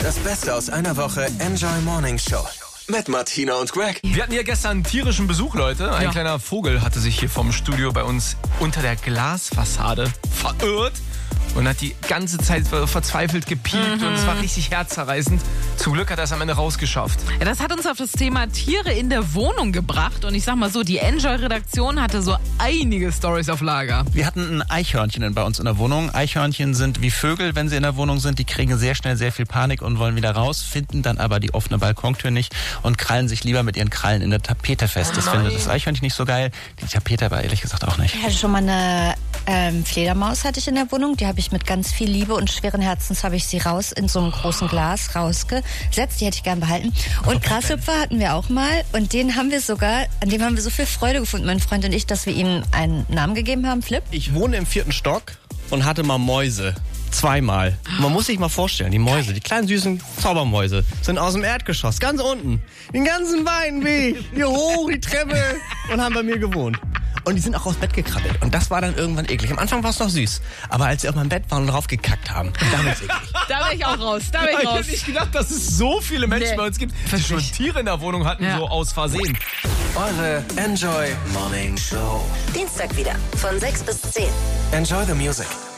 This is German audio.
Das Beste aus einer Woche Enjoy Morning Show. Mit Martina und Greg. Wir hatten hier gestern tierischen Besuch, Leute. Ein kleiner Vogel hatte sich hier vom Studio bei uns unter der Glasfassade verirrt und hat die ganze Zeit verzweifelt gepiept und es war richtig herzzerreißend. Zum Glück hat er es am Ende rausgeschafft. Ja, das hat uns auf das Thema Tiere in der Wohnung gebracht und ich sag mal so, die Enjoy-Redaktion hatte so einige Storys auf Lager. Wir hatten ein Eichhörnchen bei uns in der Wohnung. Eichhörnchen sind wie Vögel, wenn sie in der Wohnung sind. Die kriegen sehr schnell sehr viel Panik und wollen wieder raus, finden dann aber die offene Balkontür nicht und krallen sich lieber mit ihren Krallen in der Tapete fest. Das findet das Eichhörnchen nicht so geil, die Tapete aber ehrlich gesagt auch nicht. Ich hatte schon mal eine Fledermaus hatte ich in der Wohnung. Die habe ich mit ganz viel Liebe und schweren Herzens habe ich sie raus in so einem großen Glas rausgesetzt. Die hätte ich gern behalten. Und Grashüpfer hatten wir auch mal und an dem haben wir so viel Freude gefunden, mein Freund und ich, dass wir ihm einen Namen gegeben haben, Flip. Ich wohne im 4. Stock und hatte mal Mäuse. Zweimal. Man muss sich mal vorstellen, die Mäuse, die kleinen süßen Zaubermäuse, sind aus dem Erdgeschoss, ganz unten, den ganzen weiten Weg, hier hoch, die Treppe und haben bei mir gewohnt. Und die sind auch aufs Bett gekrabbelt. Und das war dann irgendwann eklig. Am Anfang war es noch süß. Aber als sie auf meinem Bett waren und drauf gekackt haben, dann war es eklig. Da wäre ich auch raus. Ich hätte nicht gedacht, dass es so viele Menschen bei uns gibt, die schon Tiere in der Wohnung hatten, so aus Versehen. Eure Enjoy Morning Show. Dienstag wieder von 6 bis 10. Enjoy the music.